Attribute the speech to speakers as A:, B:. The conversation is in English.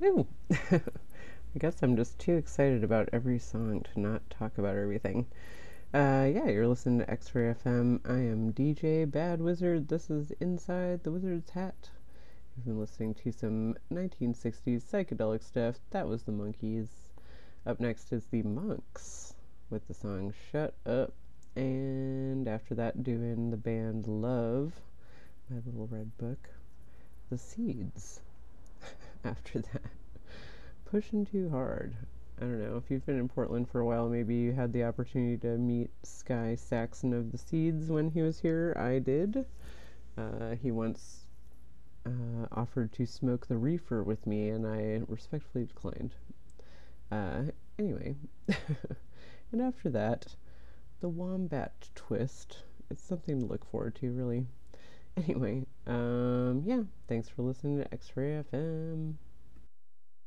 A: Ooh. I guess I'm just too excited about every song to not talk about everything. Yeah, you're listening to X-Ray FM. I am DJ Bad Wizard. This is Inside the Wizard's Hat. You've been listening to some 1960s psychedelic stuff. That was the Monkees. Up next is the Monks with the song Shut Up. And after that, doing the band Love, my little red book, The Seeds. After that, Pushing Too Hard. I don't know, if you've been in Portland for a while, maybe you had the opportunity to meet Sky Saxon of The Seeds when he was here. I did. He once offered to smoke the reefer with me, and I respectfully declined. Anyway, and after that, the Wombat Twist. It's something to look forward to, really. Anyway, yeah, thanks for listening to X-Ray FM.